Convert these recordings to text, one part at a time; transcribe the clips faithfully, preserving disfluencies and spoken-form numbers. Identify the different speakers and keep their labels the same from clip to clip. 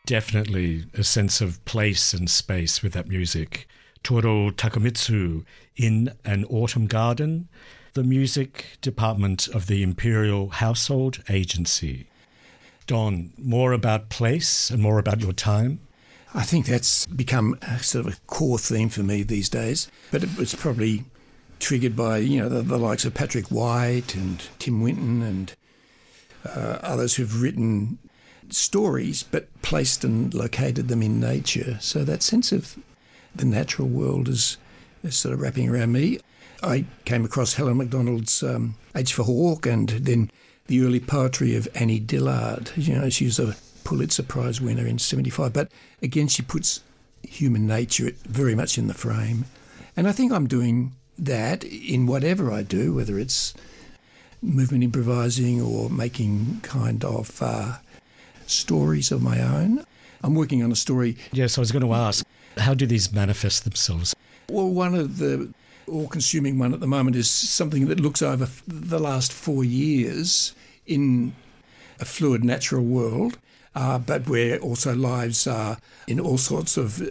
Speaker 1: definitely a sense of place and space with that music. Toru Takemitsu in An Autumn Garden, the music department of the Imperial Household Agency. Don, more about place and more about your time?
Speaker 2: I think that's become a sort of a core theme for me these days, but it was probably triggered by, you know, the, the likes of Patrick White and Tim Winton and uh, others who've written stories but placed and located them in nature. So that sense of the natural world is, is sort of wrapping around me. I came across Helen Macdonald's um, H for Hawk and then the early poetry of Annie Dillard. You know, she was a Pulitzer Prize winner in seventy-five, but again, she puts human nature very much in the frame. And I think I'm doing that in whatever I do, whether it's movement improvising or making kind of uh, stories of my own. I'm working on a story.
Speaker 1: Yes, I was going to ask, how do these manifest themselves?
Speaker 2: Well, one of the all-consuming one at the moment is something that looks over the last four years in a fluid natural world, uh, but where also lives are in all sorts of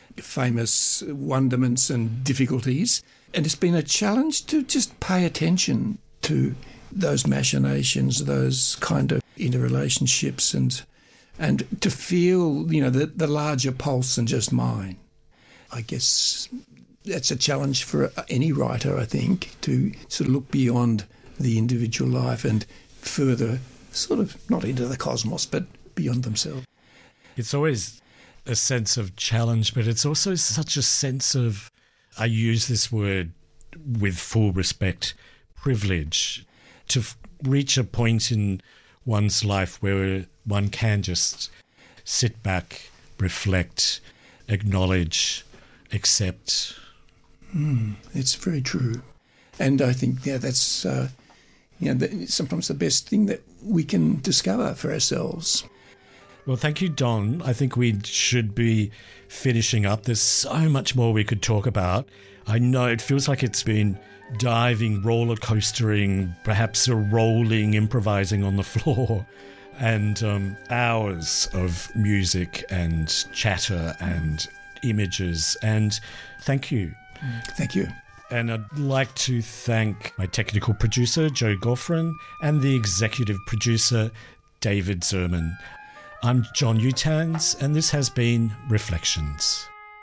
Speaker 2: famous wonderments and difficulties. And it's been a challenge to just pay attention to those machinations, those kind of interrelationships, and and to feel, you know, the, the larger pulse than just mine. I guess that's a challenge for any writer, I think, to sort of look beyond the individual life and further sort of not into the cosmos, but beyond themselves.
Speaker 1: It's always a sense of challenge, but it's also such a sense of, I use this word with full respect, privilege, to f- reach a point in one's life where one can just sit back, reflect, acknowledge, accept.
Speaker 2: Mm, it's very true. And I think yeah, that's uh, you know, the, sometimes the best thing that we can discover for ourselves.
Speaker 1: Well, thank you, Don. I think we should be finishing up. There's so much more we could talk about. I know it feels like it's been diving, roller coastering, perhaps a rolling, improvising on the floor, and um, hours of music and chatter and images. And thank you.
Speaker 2: Thank you.
Speaker 1: And I'd like to thank my technical producer, Joe Goffrin, and the executive producer, David Zerman. I'm John Utans, and this has been Reflections.